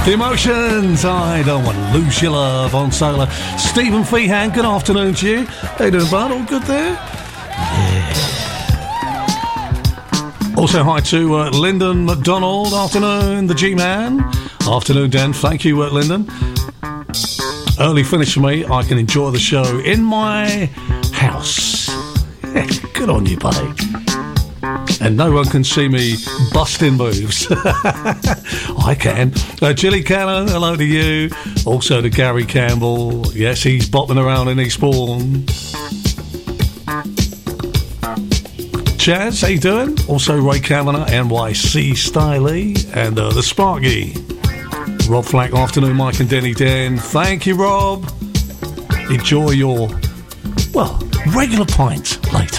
The Emotions, I Don't Want to Lose Your Love on Solar. Stephen Feehan, good afternoon to you. How you doing, bud? All good there? Yeah. Also, hi to Lyndon McDonald. Afternoon, the G-Man. Afternoon, Dan. Thank you, Lyndon. Early finish for me. I can enjoy the show in my house. Yeah, good on you, buddy. And no one can see me busting moves. I can. Gilly Cannon, hello to you. Also to Gary Campbell. Yes, he's bopping around in Eastbourne. Chaz, how you doing? Also Ray Kavanagh, NYC Styley, and the Sparky. Rob Flack, afternoon, Mike and Denny Dan. Thank you, Rob. Enjoy your, well, regular pint later.